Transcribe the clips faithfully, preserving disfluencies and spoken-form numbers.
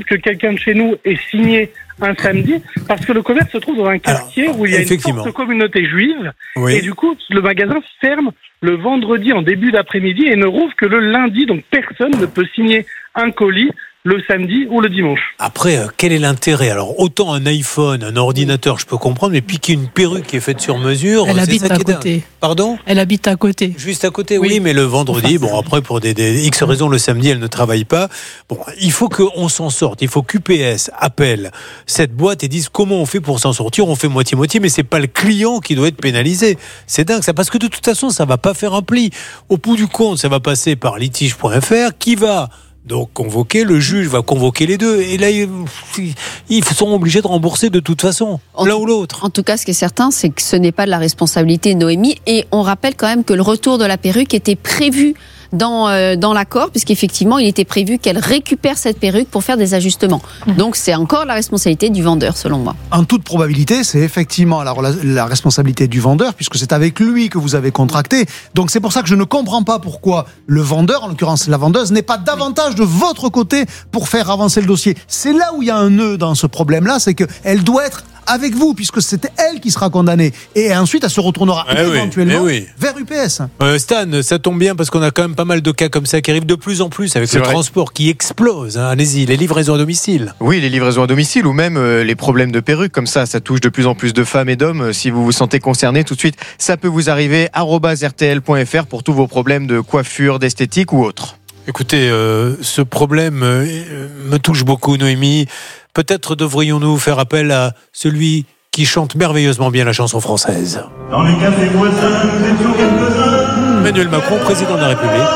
que quelqu'un de chez nous ait signé un samedi, parce que le commerce se trouve dans un quartier Alors, où il y a une forte communauté juive, oui. et du coup, le magasin ferme le vendredi en début d'après-midi et ne rouvre que le lundi, donc personne ne peut signer un colis le samedi ou le dimanche. Après, euh, quel est l'intérêt ? Alors, autant un iPhone, un ordinateur, je peux comprendre, mais piquer une perruque qui est faite sur mesure... Elle c'est habite ça à qui côté. Est... Pardon ? Elle habite à côté. Juste à côté, oui, oui mais le vendredi, bon, après, pour des, des X raisons, le samedi, elle ne travaille pas. Bon, il faut qu'on s'en sorte. Il faut qu'U P S appelle cette boîte et dise comment on fait pour s'en sortir. On fait moitié-moitié, mais c'est pas le client qui doit être pénalisé. C'est dingue, ça, parce que de toute façon, ça va pas faire un pli. Au bout du compte, ça va passer par litige point F R, qui va... Donc convoquer, le juge va convoquer les deux et là ils, ils sont obligés de rembourser de toute façon, l'un ou l'autre. En tout cas, ce qui est certain, c'est que ce n'est pas de la responsabilité de Noémie et on rappelle quand même que le retour de la perruque était prévu dans, euh, dans l'accord, puisqu'effectivement il était prévu qu'elle récupère cette perruque pour faire des ajustements. Mmh. Donc c'est encore la responsabilité du vendeur selon moi. En toute probabilité, c'est effectivement la, la responsabilité du vendeur, puisque c'est avec lui que vous avez contracté. Donc c'est pour ça que je ne comprends pas pourquoi le vendeur, en l'occurrence la vendeuse, n'est pas davantage de votre côté pour faire avancer le dossier. C'est là où il y a un nœud dans ce problème-là, c'est qu'elle doit être avec vous, puisque c'est elle qui sera condamnée. Et ensuite, elle se retournera eh éventuellement oui, oui. vers U P S. Euh, Stan, ça tombe bien parce qu'on a quand même pas mal de cas comme ça qui arrivent de plus en plus avec c'est le vrai. transport qui explose. Hein. Allez-y, les livraisons à domicile. Oui, les livraisons à domicile ou même euh, les problèmes de perruques. Comme ça, ça touche de plus en plus de femmes et d'hommes. Si vous vous sentez concerné, tout de suite, ça peut vous arriver. arobase r t l point f r pour tous vos problèmes de coiffure, d'esthétique ou autres. Écoutez, euh, ce problème euh, me touche beaucoup, Noémie. Peut-être devrions-nous faire appel à celui qui chante merveilleusement bien la chanson française. Dans les cafés voisins, nous étions quelques-uns. Emmanuel Macron, président de la République.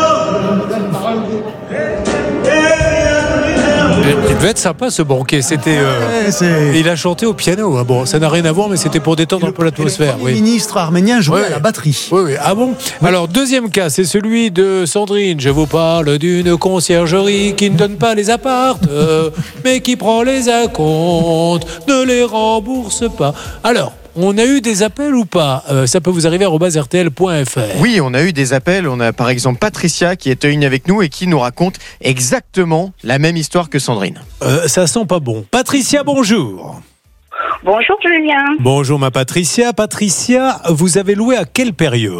Il devait être sympa ce banquet. C'était, euh, ouais, il a chanté au piano. Hein. Bon, ça n'a rien à voir, mais c'était pour détendre un peu l'atmosphère. Le oui. ministre arménien jouait ouais. à la batterie. Oui, oui. Ah bon oui. Alors, deuxième cas, c'est celui de Sandrine. Je vous parle d'une conciergerie qui ne donne pas les appartes, euh, mais qui prend les acomptes, ne les rembourse pas. Alors, on a eu des appels ou pas euh, Ça peut vous arriver à arobase r t l point f r. Oui, on a eu des appels. On a par exemple Patricia qui est en ligne avec nous et qui nous raconte exactement la même histoire que Sandrine. Euh, ça sent pas bon. Patricia, bonjour. Bonjour Julien. Bonjour ma Patricia. Patricia, vous avez loué à quelle période ?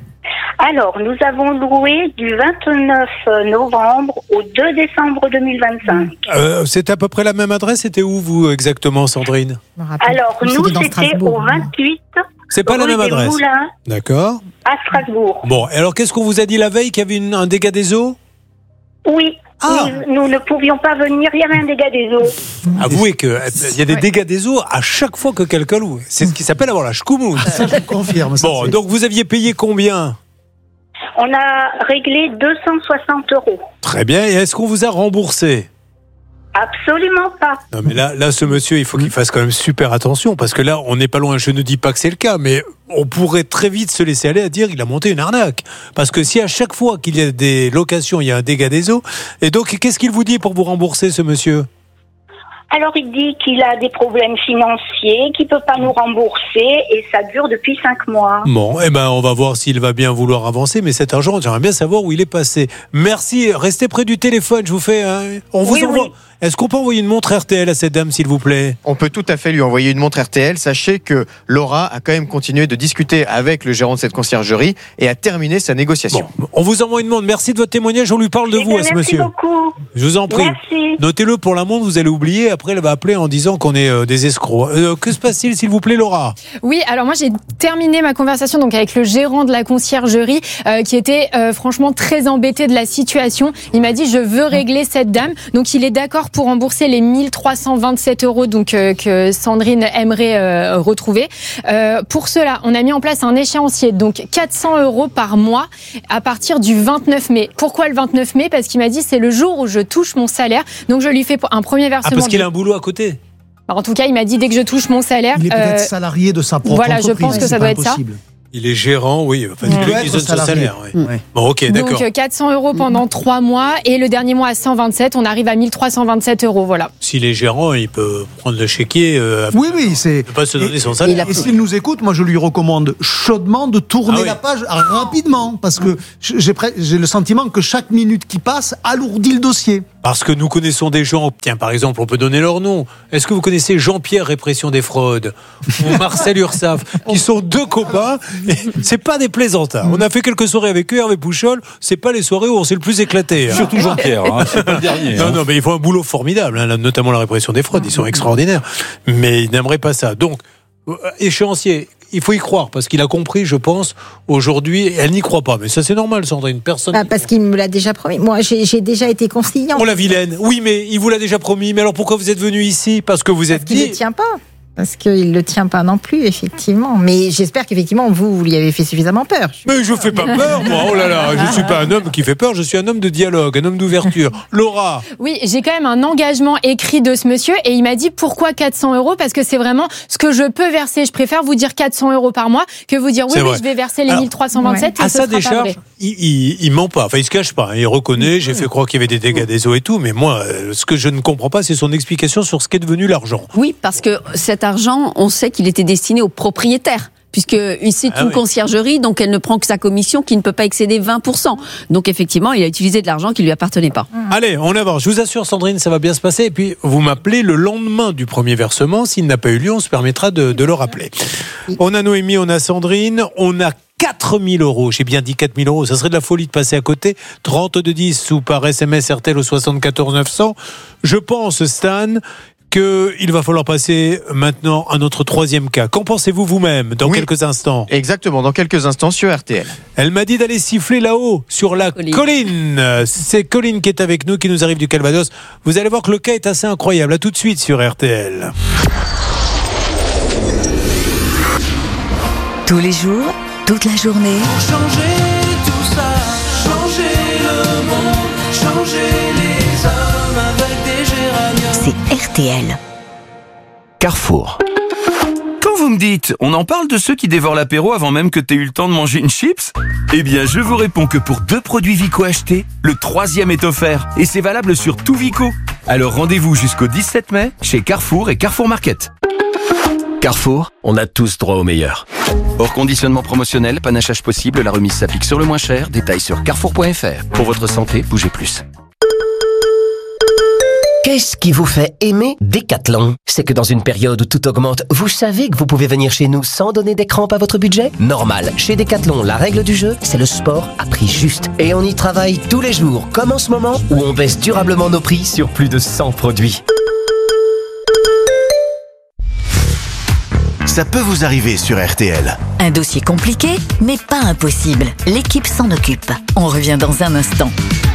Alors, nous avons loué du vingt-neuf novembre au deux décembre deux mille vingt-cinq. Euh, c'était à peu près la même adresse. C'était où, vous, exactement, Sandrine ? Alors, nous, c'était au vingt-huit. C'est pas la même adresse. Moulins, d'accord. À Strasbourg. Bon, alors qu'est-ce qu'on vous a dit la veille, qu'il y avait une, un dégât des eaux ? Oui. Ah. Nous, nous ne pouvions pas venir, il y avait un dégât des eaux. Avouez qu'il y a des dégâts des eaux à chaque fois que quelqu'un loue. C'est ce qui s'appelle avoir la schkoumout. Ça, je confirme. Ça, bon, c'est... donc vous aviez payé combien ? On a réglé deux cent soixante euros. Très bien, et est-ce qu'on vous a remboursé ? Absolument pas. Non mais là, là, ce monsieur, il faut qu'il fasse quand même super attention, parce que là, on n'est pas loin, je ne dis pas que c'est le cas, mais on pourrait très vite se laisser aller à dire qu'il a monté une arnaque. Parce que si à chaque fois qu'il y a des locations, il y a un dégât des eaux, et donc qu'est-ce qu'il vous dit pour vous rembourser, ce monsieur ? Alors il dit qu'il a des problèmes financiers, qu'il ne peut pas nous rembourser et ça dure depuis cinq mois. Bon, eh ben on va voir s'il va bien vouloir avancer, mais cet argent, j'aimerais bien savoir où il est passé. Merci, restez près du téléphone, je vous fais... Hein, on vous oui, envoie... Oui. Est-ce qu'on peut envoyer une montre R T L à cette dame, s'il vous plaît ? On peut tout à fait lui envoyer une montre R T L. Sachez que Laura a quand même continué de discuter avec le gérant de cette conciergerie et a terminé sa négociation. Bon, on vous envoie une montre. Merci de votre témoignage. On lui parle de eh vous bien, à ce merci monsieur. Merci beaucoup. Je vous en prie. Merci. Notez-le pour la montre, vous allez oublier. Après, elle va appeler en disant qu'on est euh, des escrocs. Euh, que se passe-t-il, s'il vous plaît, Laura ? Oui, alors moi, j'ai terminé ma conversation donc avec le gérant de la conciergerie euh, qui était euh, franchement très embêté de la situation. Il m'a dit, je veux régler cette dame. Donc, il est d'accord pour rembourser les mille trois cent vingt-sept euros donc, euh, que Sandrine aimerait euh, retrouver. Euh, pour cela, on a mis en place un échéancier, donc quatre cents euros par mois à partir du vingt-neuf mai. Pourquoi le vingt-neuf mai ? Parce qu'il m'a dit c'est le jour où je touche mon salaire. Donc je lui fais un premier versement. Ah, parce qu'il de... a un boulot à côté ? Alors, en tout cas, il m'a dit dès que je touche mon salaire... Il est peut-être euh, salarié de sa propre voilà, entreprise. Voilà, je pense que ça doit être ça. Il est gérant, oui. Enfin, il peut être son salaire. Oui. Ouais. Bon, ok, d'accord. Donc quatre cents euros pendant trois mois et le dernier mois à cent vingt-sept, on arrive à mille trois cent vingt-sept euros, voilà. S'il est gérant, il peut prendre le chéquier. Euh, oui, oui, c'est. Il ne peut pas se donner et, son salaire. Et s'il nous écoute, moi je lui recommande chaudement de tourner ah oui. la page rapidement parce que j'ai, j'ai le sentiment que chaque minute qui passe alourdit le dossier. Parce que nous connaissons des gens, tiens, par exemple, on peut donner leur nom. Est-ce que vous connaissez Jean-Pierre Répression des fraudes ou Marcel Ursaf, qui sont deux copains, et c'est pas des plaisantards. On a fait quelques soirées avec eux, Hervé Pouchol, c'est pas les soirées où on s'est le plus éclaté. Hein. Surtout Jean-Pierre, hein, c'est pas le dernier. Non, hein. non, mais ils font un boulot formidable, hein, notamment la répression des fraudes, ils sont extraordinaires. Mais ils n'aimeraient pas ça. Donc, échéancier, il faut y croire, parce qu'il a compris, je pense, aujourd'hui, elle n'y croit pas. Mais ça, c'est normal, Sandrine, personne. Bah, parce qu'il me l'a déjà promis. Moi, j'ai, j'ai déjà été conciliante. Oh la vilaine. Oui, mais il vous l'a déjà promis. Mais alors pourquoi vous êtes venu ici? Parce que vous êtes dit. Il ne tient pas. Parce qu'il ne le tient pas non plus, effectivement. Mais j'espère qu'effectivement, vous, vous lui avez fait suffisamment peur. Mais je ne fais pas peur, moi. Oh là là, je ne suis pas un homme qui fait peur, je suis un homme de dialogue, un homme d'ouverture. Laura. Oui, j'ai quand même un engagement écrit de ce monsieur et il m'a dit pourquoi quatre cents euros? Parce que c'est vraiment ce que je peux verser. Je préfère vous dire quatre cents euros par mois que vous dire oui, oui, je vais verser les alors, mille trois cent vingt-sept. Ouais. Et à sa décharge, il, il, il ment pas. Enfin, il se cache pas. Il reconnaît, j'ai fait croire qu'il y avait des dégâts des eaux et tout. Mais moi, ce que je ne comprends pas, c'est son explication sur ce qu'est devenu l'argent. Oui, parce que cet argent, on sait qu'il était destiné aux propriétaires. Puisque c'est ah une oui. conciergerie, donc elle ne prend que sa commission qui ne peut pas excéder vingt pour cent. Donc effectivement, il a utilisé de l'argent qui ne lui appartenait pas. Mmh. Allez, on avance. Je vous assure, Sandrine, ça va bien se passer. Et puis, vous m'appelez le lendemain du premier versement. S'il n'a pas eu lieu, on se permettra de, de le rappeler. Oui. On a Noémie, on a Sandrine, on a quatre mille euros. J'ai bien dit quatre mille euros. Ça serait de la folie de passer à côté. trente-deux dix ou par S M S R T L au soixante-quatorze neuf cents. Je pense, Stan, qu'il va falloir passer maintenant à notre troisième cas. Qu'en pensez-vous vous-même dans oui, quelques instants? Exactement, dans quelques instants sur R T L. Elle m'a dit d'aller siffler là-haut, sur la colline. colline. C'est Colline qui est avec nous, qui nous arrive du Calvados. Vous allez voir que le cas est assez incroyable. À tout de suite sur R T L. Tous les jours, toute la journée. Pour changer tout ça, changer le monde, changer les hommes avec des géraniums. C'est R T L. Carrefour. Quand vous me dites, on en parle de ceux qui dévorent l'apéro avant même que t'aies eu le temps de manger une chips? Eh bien, je vous réponds que pour deux produits Vico achetés, le troisième est offert. Et c'est valable sur tout Vico. Alors rendez-vous jusqu'au dix-sept mai chez Carrefour et Carrefour Market. Carrefour, on a tous droit au meilleur. Hors conditionnement promotionnel, panachage possible, la remise s'applique sur le moins cher. Détails sur carrefour point f r. Pour votre santé, bougez plus. Qu'est-ce qui vous fait aimer Decathlon? C'est que dans une période où tout augmente, vous savez que vous pouvez venir chez nous sans donner des crampes à votre budget? Normal. Chez Decathlon, la règle du jeu, c'est le sport à prix juste. Et on y travaille tous les jours, comme en ce moment, où on baisse durablement nos prix sur plus de cent produits. Ça peut vous arriver sur R T L. Un dossier compliqué, mais pas impossible. L'équipe s'en occupe. On revient dans un instant.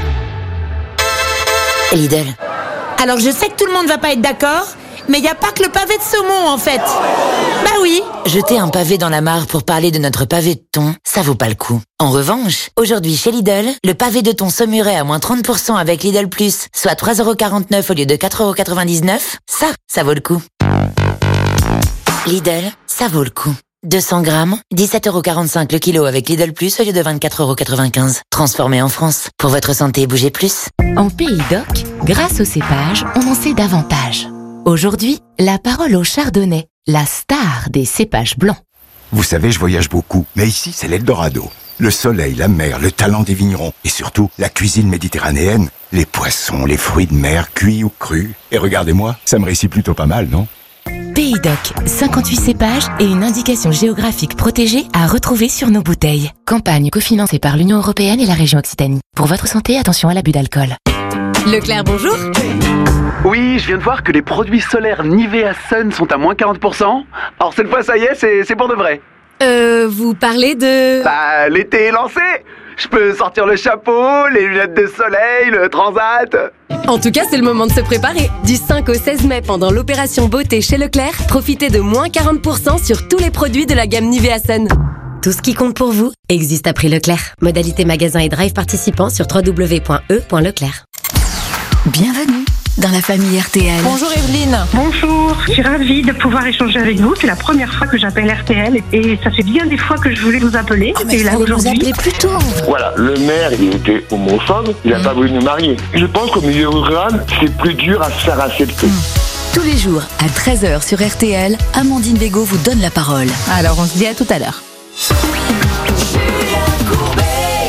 Lidl. Alors je sais que tout le monde va pas être d'accord, mais il n'y a pas que le pavé de saumon en fait. Bah oui. Jeter un pavé dans la mare pour parler de notre pavé de thon, ça vaut pas le coup. En revanche, aujourd'hui chez Lidl, le pavé de thon saumuret à moins trente pour cent avec Lidl Plus, soit trois euros quarante-neuf au lieu de quatre euros quatre-vingt-dix-neuf, ça, ça vaut le coup. Lidl, ça vaut le coup. deux cents grammes, dix-sept euros quarante-cinq le kilo avec Lidl Plus au lieu de vingt-quatre euros quatre-vingt-quinze. Transformé en France. Pour votre santé, bougez plus. En Pays d'Oc, grâce au cépage, on en sait davantage. Aujourd'hui, la parole au chardonnay, la star des cépages blancs. Vous savez, je voyage beaucoup, mais ici, c'est l'Eldorado. Le soleil, la mer, le talent des vignerons et surtout, la cuisine méditerranéenne, les poissons, les fruits de mer, cuits ou crus. Et regardez-moi, ça me réussit plutôt pas mal, non ? Pays d'Oc, cinquante-huit cépages et une indication géographique protégée à retrouver sur nos bouteilles. Campagne cofinancée par l'Union européenne et la région Occitanie. Pour votre santé, attention à l'abus d'alcool. Leclerc, bonjour. Oui, je viens de voir que les produits solaires Nivea Sun sont à moins quarante pour cent. Alors cette fois, ça y est, c'est, c'est pour de vrai. Euh, vous parlez de... Bah, l'été est lancé. Je peux sortir le chapeau, les lunettes de soleil, le transat. En tout cas, c'est le moment de se préparer. Du cinq au seize mai, pendant l'opération beauté chez Leclerc, profitez de moins quarante pour cent sur tous les produits de la gamme Nivea Sun. Tout ce qui compte pour vous existe à prix Leclerc. Modalité magasin et drive participants sur w w w point e point leclerc. Bienvenue dans la famille R T L. Bonjour Evelyne. Bonjour, je suis ravie de pouvoir échanger avec vous. C'est la première fois que j'appelle R T L et ça fait bien des fois que je voulais vous appeler. Oh, mais et là aujourd'hui. Vous appelez plus tôt. Voilà, le maire, il était homophobe, il n'a mmh. pas voulu nous marier. Je pense qu'au milieu rural, c'est plus dur à se faire accepter. Mmh. Tous les jours à treize heures sur R T L, Amandine Bégaud vous donne la parole. Alors on se dit à tout à l'heure.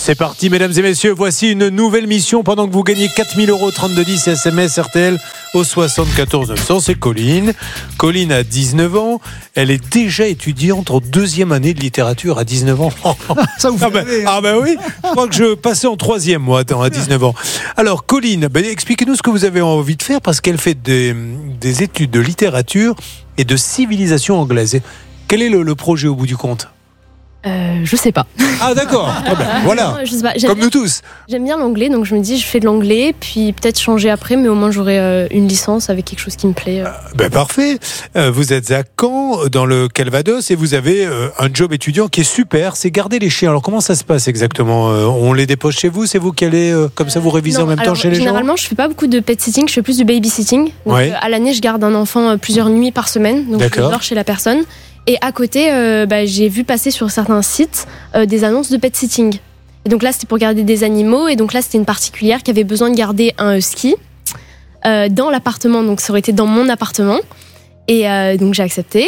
C'est parti, mesdames et messieurs. Voici une nouvelle mission pendant que vous gagnez quatre mille euros trente-deux dix S M S R T L au soixante-quatorze neuf cents. C'est Colline. Colline a dix-neuf ans. Elle est déjà étudiante en deuxième année de littérature à dix-neuf ans. Ça vous fait ah, ben, rêver, hein. ah ben oui, je crois que je passais en troisième, moi, attends, à dix-neuf ans. Alors, Colline, ben, expliquez-nous ce que vous avez envie de faire parce qu'elle fait des, des études de littérature et de civilisation anglaise. Quel est le, le projet au bout du compte ? Euh, je sais pas. Ah d'accord, ah ben, voilà, Non, je sais pas. J'aime comme bien- nous tous. J'aime bien l'anglais, donc je me dis je fais de l'anglais, puis peut-être changer après, mais au moins j'aurai euh, une licence avec quelque chose qui me plaît. euh. Ben parfait. Euh, vous êtes à Caen, dans le Calvados, et vous avez euh, un job étudiant qui est super, c'est garder les chiens. Alors comment ça se passe exactement ? Euh, On les dépose chez vous, c'est vous qui allez, euh, comme ça vous révisez Non, en même alors, temps chez les gens ? généralement, je fais pas beaucoup de pet sitting, je fais plus du baby sitting. Donc, Ouais. euh, à l'année, je garde un enfant euh, plusieurs nuits par semaine, donc je D'accord. dors chez la personne. Et à côté, euh, bah, j'ai vu passer sur certains sites euh, des annonces de pet sitting. Et donc là, c'était pour garder des animaux, et donc là, c'était une particulière qui avait besoin de garder un husky euh, dans l'appartement, donc ça aurait été dans mon appartement. Et euh, donc j'ai accepté.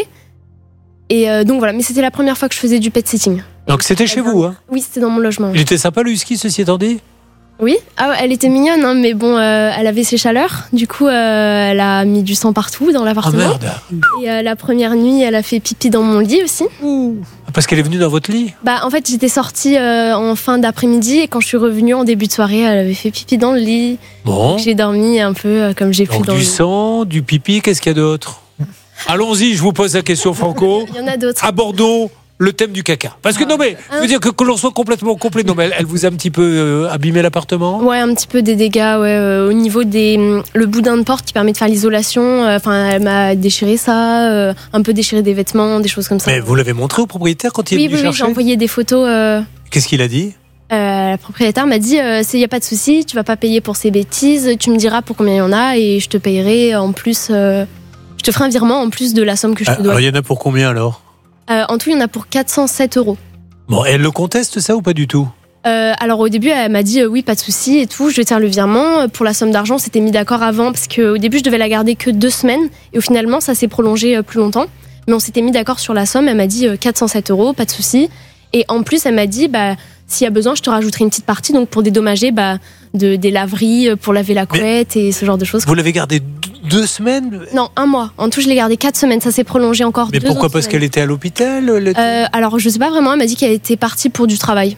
Et euh, donc voilà, mais c'était la première fois que je faisais du pet sitting. Donc c'était chez vous, hein ? Oui, c'était dans mon logement. Il était sympa le husky, ceci étant dit ? Oui, ah ouais, elle était mignonne, hein, mais bon, euh, elle avait ses chaleurs. Du coup, euh, elle a mis du sang partout dans Ah l'appartement. merde. Et euh, la première nuit, elle a fait pipi dans mon lit aussi. Parce qu'elle est venue dans votre lit ? Bah, en fait, j'étais sortie euh, en fin d'après-midi et quand je suis revenue en début de soirée, elle avait fait pipi dans le lit. Bon. Donc, j'ai dormi un peu euh, comme j'ai pu Donc dans du le lit. sang, du pipi, qu'est-ce qu'il y a d'autre ? Allons-y, je vous pose la question, Franco. Il y en a d'autres. Abordons le thème du caca. Parce que non mais, je veux dire que, que l'on soit complètement complet. Non mais elle, elle vous a un petit peu euh, abîmé l'appartement ? Ouais, un petit peu des dégâts ouais, euh, au niveau des hum, le boudin de porte qui permet de faire l'isolation. Enfin, elle m'a déchiré ça, euh, un peu déchiré des vêtements, des choses comme ça. Mais vous l'avez montré au propriétaire quand il est oui, venu oui, oui, j'ai chercher ? envoyé des photos. euh, Qu'est-ce qu'il a dit ? Euh, la propriétaire m'a dit il n'y a pas de souci, tu vas pas payer pour ces bêtises, tu me diras pour combien il y en a et je te payerai en plus, euh, je te ferai un virement en plus de la somme que je te Ah, dois. alors, il y en a pour combien alors ? Euh, en tout, il y en a pour quatre cent sept euros. Bon, elle le conteste ça ou pas du tout ? Euh, alors au début, elle m'a dit euh, oui, pas de souci et tout, je vais te faire le virement. Pour la somme d'argent, on s'était mis d'accord avant parce qu'au début, je devais la garder que deux semaines et au finalement, ça s'est prolongé euh, plus longtemps. Mais on s'était mis d'accord sur la somme, elle m'a dit euh, quatre cent sept euros, pas de souci. Et en plus, elle m'a dit bah, s'il y a besoin, je te rajouterai une petite partie donc pour dédommager bah, de, des laveries, euh, pour laver la couette et ce genre de choses. Vous l'avez gardé d- deux semaines ? Non, un mois. En tout, je l'ai gardé quatre semaines. Ça s'est prolongé encore Mais deux pourquoi ? autres Parce semaines. qu'elle était à l'hôpital elle était- Euh, alors, je sais pas vraiment. Elle m'a dit qu'elle était partie pour du travail.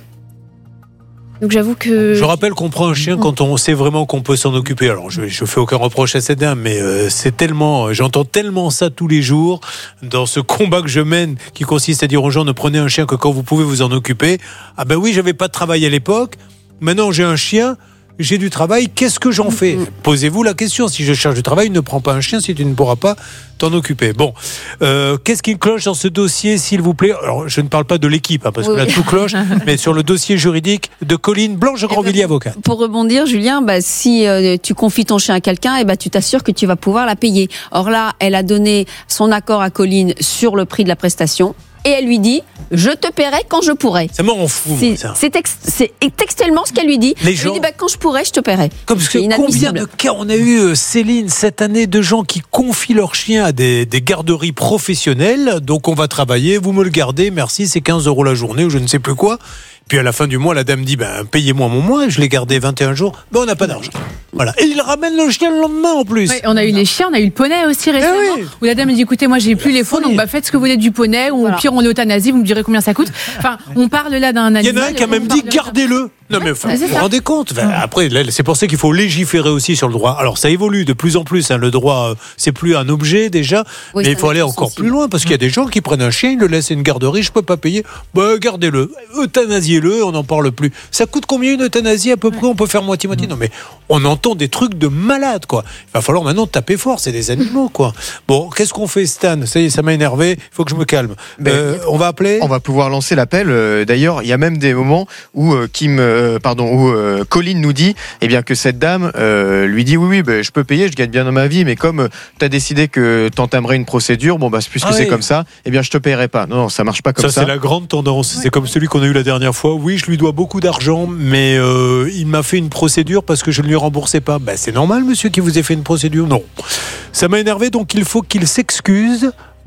Donc, j'avoue que. Je rappelle qu'on prend un chien quand on sait vraiment qu'on peut s'en occuper. Alors, je, je fais aucun reproche à cette dame, mais euh, c'est tellement, j'entends tellement ça tous les jours dans ce combat que je mène, qui consiste à dire aux gens ne prenez un chien que quand vous pouvez vous en occuper. Ah ben oui, j'avais pas de travail à l'époque. Maintenant, j'ai un chien. J'ai du travail, qu'est-ce que j'en fais ? Posez-vous la question. Si je cherche du travail, ne prends pas un chien si tu ne pourras pas t'en occuper. Bon, euh, qu'est-ce qui cloche dans ce dossier, s'il vous plaît ? Alors, je ne parle pas de l'équipe, hein, parce que Oui. là, tout cloche, mais sur le dossier juridique de Colline Blanche-Grandvilliers, avocate. Pour rebondir, Julien, bah, si euh, tu confies ton chien à quelqu'un, eh bah, tu t'assures que tu vas pouvoir la payer. Or là, elle a donné son accord à Colline sur le prix de la prestation. Et elle lui dit, je te paierai quand je pourrai. Ça m'en fout, C'est ça. c'est tex- c'est textuellement ce qu'elle lui dit. Les Elle gens- lui dit, bah, quand je pourrai, je te paierai. Comme ce C'est que combien inadmissible. de cas on a eu, euh, Céline, cette année, de gens qui confient leurs chiens à des, des garderies professionnelles. Donc on va travailler, vous me le gardez, merci, c'est quinze euros la journée ou je ne sais plus quoi. Puis à la fin du mois, la dame dit ben, payez-moi mon mois, je l'ai gardé vingt et un jours, ben, on n'a pas d'argent. Voilà. Et il ramène le chien le lendemain en plus. Oui, on a eu les chiens, on a eu le poney aussi récemment. oui. Où la dame dit écoutez, moi j'ai plus les fonds, donc bah, faites ce que vous voulez du poney, ou au pire on l'euthanasie, vous me direz combien ça coûte. Enfin, on parle là d'un Il y animal. en a un qui a même dit gardez-le. Non mais enfin, Ouais, c'est vous vous ça. rendez compte enfin, après, là, c'est pour ça qu'il faut légiférer aussi sur le droit. Alors ça évolue de plus en plus. Hein, le droit, euh, c'est plus un objet déjà, Oui, mais il c'est faut un aller objet encore sensible. plus loin parce qu'il y a des gens qui prennent un chien, ils le laissent à une garderie, je peux pas payer. Bah gardez-le, euthanasiez-le, on n'en parle plus. Ça coûte combien une euthanasie à peu près ? On peut faire moitié moitié. Non mais on entend des trucs de malade quoi. Il va falloir maintenant taper fort. C'est des animaux quoi. Bon, qu'est-ce qu'on fait, Stan ? Ça y est, ça m'a énervé. Il faut que je me calme. Ben, Euh, on va appeler. On va pouvoir lancer l'appel. Euh, D'ailleurs, il y a même des moments où euh, Kim, euh, pardon, où euh, Colline nous dit, eh bien que cette dame euh, lui dit oui, oui, ben, je peux payer, je gagne bien dans ma vie, mais comme euh, tu as décidé que t'entamerais une procédure, bon bah puisque Ah c'est oui. comme ça, eh bien je te paierai pas. Non, non, ça marche pas comme Ça, ça. c'est la grande tendance. C'est comme celui qu'on a eu la dernière fois. Oui, je lui dois beaucoup d'argent, mais euh, il m'a fait une procédure parce que je ne lui remboursais pas. Ben, c'est normal, monsieur, qui vous ait fait une procédure. Non. Ça m'a énervé, donc il faut qu'il s'excuse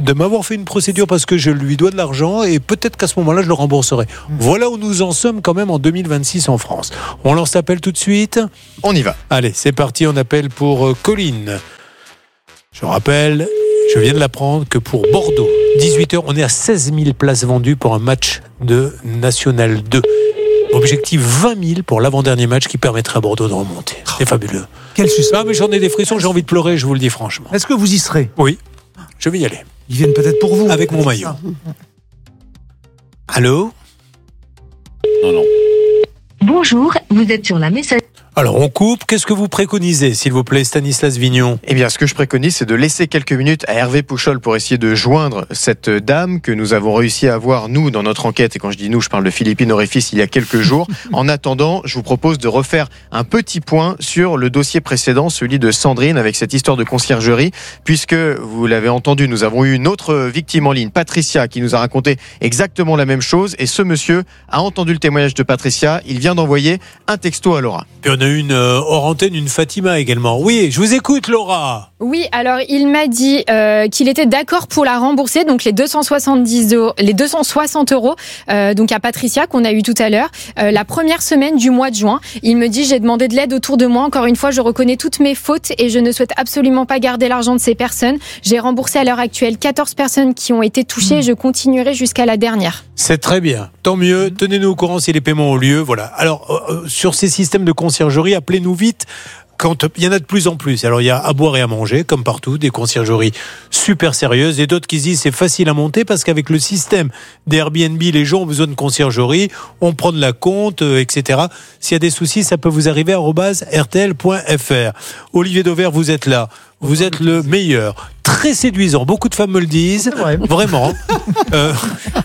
de m'avoir fait une procédure parce que je lui dois de l'argent et peut-être qu'à ce moment-là, je le rembourserai. Mmh. Voilà où nous en sommes quand même en deux mille vingt-six en France. On lance l'appel tout de suite. On y va. Allez, c'est parti, on appelle pour euh, Colline. Je rappelle, je viens de l'apprendre que pour Bordeaux, dix-huit heures, on est à seize mille places vendues pour un match de National deux. Objectif vingt mille pour l'avant-dernier match qui permettrait à Bordeaux de remonter. C'est fabuleux. Quel suspense. Ah, mais j'en ai des frissons, j'ai envie de pleurer, je vous le dis franchement. Est-ce que vous y serez ? Oui, je vais y aller. Ils viennent peut-être pour vous. Avec mon maillot. Allô ? Non, non. Bonjour, vous êtes sur la messagerie. Alors, on coupe. Qu'est-ce que vous préconisez, s'il vous plaît, Stanislas Vignon ? Eh bien, ce que je préconise, c'est de laisser quelques minutes à Hervé Pouchol pour essayer de joindre cette dame que nous avons réussi à avoir, nous, dans notre enquête. Et quand je dis nous, je parle de Philippine Oréfis il y a quelques jours. En attendant, je vous propose de refaire un petit point sur le dossier précédent, celui de Sandrine, avec cette histoire de conciergerie. Puisque, vous l'avez entendu, nous avons eu une autre victime en ligne, Patricia, qui nous a raconté exactement la même chose. Et ce monsieur a entendu le témoignage de Patricia. Il vient d'envoyer un texto à Laura. Puis on a eu une euh, hors antenne, une Fatima également. Oui, je vous écoute, Laura. Oui, alors il m'a dit euh, qu'il était d'accord pour la rembourser, donc les deux cent soixante-dix euros, les deux cent soixante euros, euh, donc à Patricia qu'on a eu tout à l'heure, euh, la première semaine du mois de juin. Il me dit j'ai demandé de l'aide autour de moi. Encore une fois, je reconnais toutes mes fautes et je ne souhaite absolument pas garder l'argent de ces personnes. J'ai remboursé à l'heure actuelle quatorze personnes qui ont été touchées. Et je continuerai jusqu'à la dernière. C'est très bien. Tant mieux. Tenez-nous au courant si les paiements ont lieu. Voilà. Alors euh, sur ces systèmes de conciergerie, appelez-nous vite. Quand il y en a de plus en plus. Alors il y a à boire et à manger, comme partout, des conciergeries super sérieuses et d'autres qui se disent c'est facile à monter parce qu'avec le système d'Airbnb, les gens ont besoin de conciergerie, on prend de la compte, euh, et cetera. S'il y a des soucis, ça peut vous arriver à arobase r t l point f r. Olivier Dauvert, vous êtes là. Vous êtes le meilleur. Très séduisant. Beaucoup de femmes me le disent. Vrai. Vraiment. euh...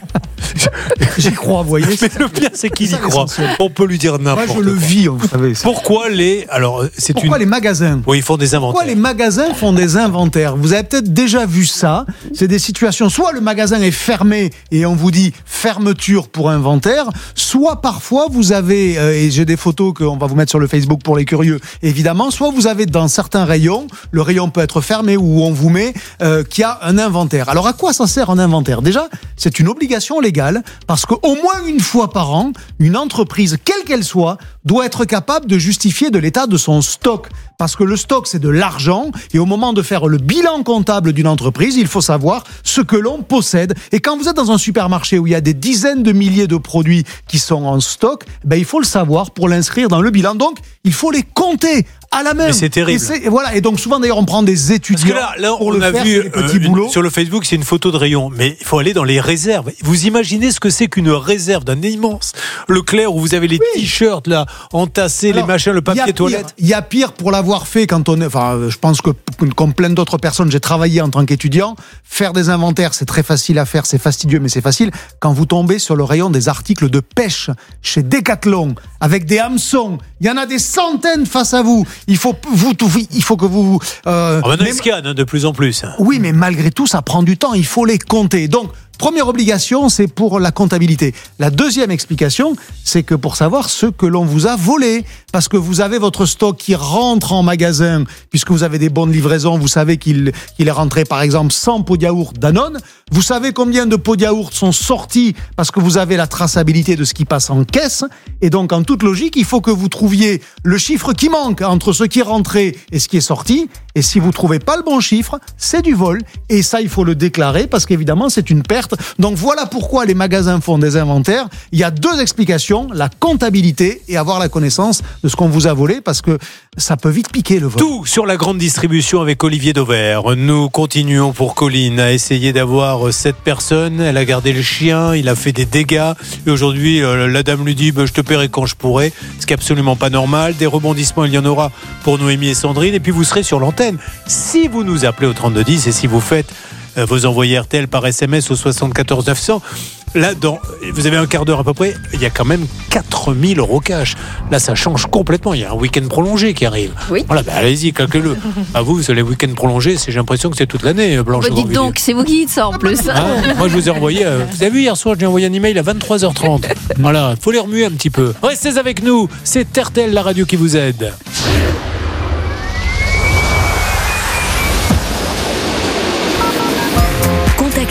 J'y crois, vous voyez. Mais le pire, c'est qu'il y croit. On peut lui dire n'importe quoi. Moi, je le vis, vous savez. Pourquoi les... Alors, c'est Pourquoi une... les magasins Oui, ils font des inventaires. Pourquoi les magasins font des inventaires ? Vous avez peut-être déjà vu ça. C'est des situations, soit le magasin est fermé et on vous dit fermeture pour inventaire, soit parfois vous avez, euh, et j'ai des photos qu'on va vous mettre sur le Facebook pour les curieux, évidemment, soit vous avez dans certains rayons, le rayon peut être fermé où on vous met euh, qu'il y a un inventaire. Alors à quoi ça sert un inventaire ? Déjà, c'est une obligation légale parce qu'au moins une fois par an, une entreprise, quelle qu'elle soit, doit être capable de justifier de l'état de son stock. Parce que le stock, c'est de l'argent et au moment de faire le bilan comptable d'une entreprise, il faut savoir ce que l'on possède. Et quand vous êtes dans un supermarché où il y a des dizaines de milliers de produits qui sont en stock, ben, il faut le savoir pour l'inscrire dans le bilan. Donc, il faut les compter à la main. Mais c'est terrible. Et, c'est, et voilà. Et donc souvent d'ailleurs on prend des étudiants. Parce que là, là pour on le a faire, vu les petits euh, une, boulots. sur le Facebook, c'est une photo de rayon. Mais il faut aller dans les réserves. Vous imaginez ce que c'est qu'une réserve d'un immense Leclerc où vous avez les oui. t-shirts là entassés, alors, les machins, le papier toilette. Il y a pire pour l'avoir fait quand on est. Enfin, je pense que comme plein d'autres personnes, j'ai travaillé en tant qu'étudiant. Faire des inventaires, c'est très facile à faire, c'est fastidieux, mais c'est facile. Quand vous tombez sur le rayon des articles de pêche chez Decathlon avec des hameçons, il y en a des centaines face à vous. Il faut vous il faut que vous... Euh, oh, maintenant, ils scannent hein, de plus en plus. Oui, mais malgré tout, ça prend du temps. Il faut les compter. Donc, première obligation, c'est pour la comptabilité. La deuxième explication, c'est que pour savoir ce que l'on vous a volé, parce que vous avez votre stock qui rentre en magasin, puisque vous avez des bons de livraison, vous savez qu'il, qu'il est rentré par exemple cent pots de yaourt Danone, vous savez combien de pots de yaourt sont sortis, parce que vous avez la traçabilité de ce qui passe en caisse, et donc en toute logique, il faut que vous trouviez le chiffre qui manque entre ce qui est rentré et ce qui est sorti, et si vous trouvez pas le bon chiffre, c'est du vol, et ça il faut le déclarer, parce qu'évidemment c'est une perte. Donc voilà pourquoi les magasins font des inventaires. Il y a deux explications, la comptabilité et avoir la connaissance de ce qu'on vous a volé, parce que ça peut vite piquer le vol. Tout sur la grande distribution avec Olivier Dauvert. Nous continuons pour Colline à essayer d'avoir cette personne. Elle a gardé le chien, il a fait des dégâts et aujourd'hui la dame lui dit bah, je te paierai quand je pourrai, ce qui est absolument pas normal. Des rebondissements il y en aura pour Noémie et Sandrine et puis vous serez sur l'antenne si vous nous appelez au trente-deux dix et si vous faites vous envoyez R T L par S M S au soixante-quatorze neuf cents. Là, dans, vous avez un quart d'heure à peu près, il y a quand même quatre mille euros cash. Là, ça change complètement. Il y a un week-end prolongé qui arrive. Oui. Voilà, ben allez-y, calculez-le. À vous, les week-ends prolongés, c'est, j'ai l'impression que c'est toute l'année, Blanche. Oh, dites donc, c'est vous qui dites ça en plus. Ah, moi, je vous ai envoyé. Euh, vous avez vu, hier soir, j'ai envoyé un email à vingt-trois heures trente. Voilà, il faut les remuer un petit peu. Restez avec nous. C'est R T L, la radio qui vous aide.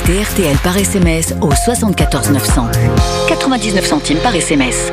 Textez R T L par S M S au soixante-quatorze neuf cents. quatre-vingt-dix-neuf centimes par S M S.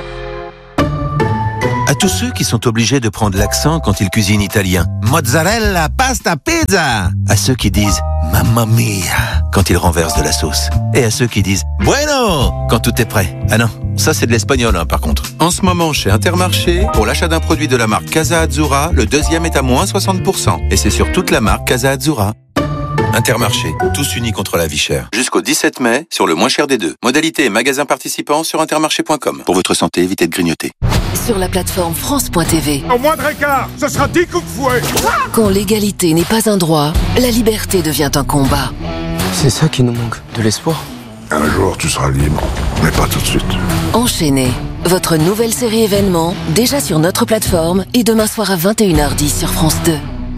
À tous ceux qui sont obligés de prendre l'accent quand ils cuisinent italien. Mozzarella, pasta, pizza. À ceux qui disent mamma mia quand ils renversent de la sauce. Et à ceux qui disent bueno quand tout est prêt. Ah non, ça c'est de l'espagnol hein, par contre. En ce moment chez Intermarché, pour l'achat d'un produit de la marque Casa Azzurra, le deuxième est à moins soixante pour cent. Et c'est sur toute la marque Casa Azzurra. Intermarché, tous unis contre la vie chère. Jusqu'au dix-sept mai, sur le moins cher des deux. Modalité et magasins participants sur intermarché point com. Pour votre santé, évitez de grignoter. Sur la plateforme France point T V. Au moindre écart, ce sera dix coups de fouet. Quand l'égalité n'est pas un droit, la liberté devient un combat. C'est ça qui nous manque, de l'espoir. Un jour, tu seras libre, mais pas tout de suite. Enchaîné, votre nouvelle série événement, déjà sur notre plateforme et demain soir à vingt et une heures dix sur France deux.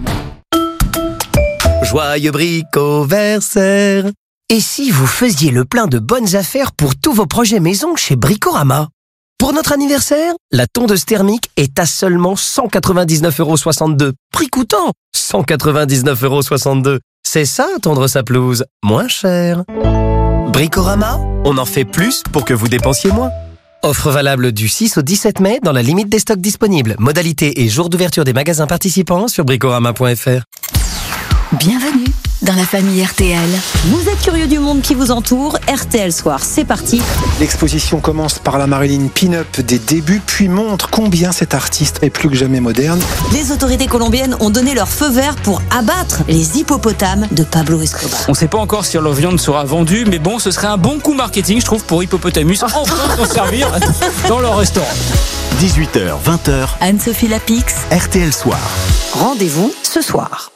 Joyeux bricoversaire. Et si vous faisiez le plein de bonnes affaires pour tous vos projets maison chez Bricorama? Pour notre anniversaire, la tondeuse thermique est à seulement cent quatre-vingt-dix-neuf euros soixante-deux. Prix coûtant cent quatre-vingt-dix-neuf euros soixante-deux. C'est ça, tondre sa pelouse, moins cher. Bricorama, on en fait plus pour que vous dépensiez moins. Offre valable du six au dix-sept mai dans la limite des stocks disponibles. Modalité et jour d'ouverture des magasins participants sur bricorama point f r. Bienvenue dans la famille R T L. Vous êtes curieux du monde qui vous entoure, R T L Soir, c'est parti. L'exposition commence par la Marilyn Pin-Up des débuts, puis montre combien cet artiste est plus que jamais moderne. Les autorités colombiennes ont donné leur feu vert pour abattre les hippopotames de Pablo Escobar. On ne sait pas encore si leur viande sera vendue, mais bon, ce serait un bon coup marketing, je trouve, pour Hippopotamus, enfin s'en servir dans leur restaurant. dix-huit heures, vingt heures. Anne-Sophie Lapix. R T L Soir. Rendez-vous ce soir.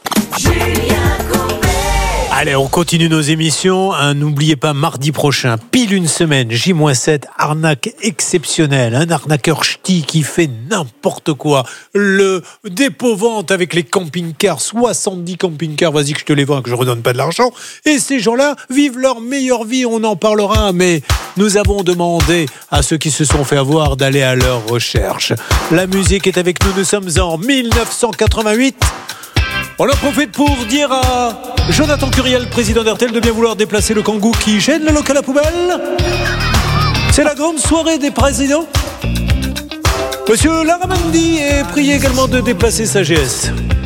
Allez, on continue nos émissions. Hein, n'oubliez pas, mardi prochain, pile une semaine, J sept, arnaque exceptionnelle. Un arnaqueur ch'ti qui fait n'importe quoi. Le dépôt-vente avec les camping-cars, soixante-dix camping-cars, vas-y que je te les vends, que je redonne pas de l'argent. Et ces gens-là vivent leur meilleure vie, on en parlera. Mais nous avons demandé à ceux qui se sont fait avoir d'aller à leur recherche. La musique est avec nous, nous sommes en dix-neuf cent quatre-vingt-huit. On en profite pour dire à Jonathan Curiel, président d'R T L, de bien vouloir déplacer le kangou qui gêne le local à poubelle. C'est la grande soirée des présidents. Monsieur Laramendi est prié également de déplacer sa G S.